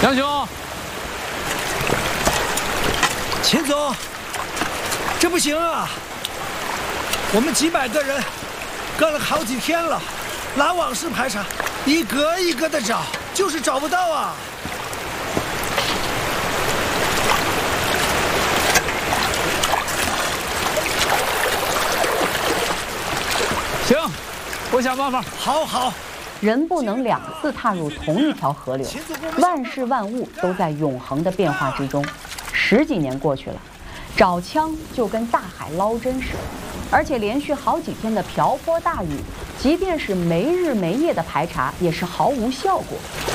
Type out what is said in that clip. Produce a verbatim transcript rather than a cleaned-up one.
杨兄， 秦总，这不行啊！我们几百个人干了好几天了，拉网式排查，一个一个的找，就是找不到啊！ 行，我想办法。 好好。 人不能两次踏入同一条河流，万事万物都在永恒的变化之中。十几年过去了，找枪就跟大海捞针似的，而且连续好几天的瓢泼大雨，即便是没日没夜的排查，也是毫无效果。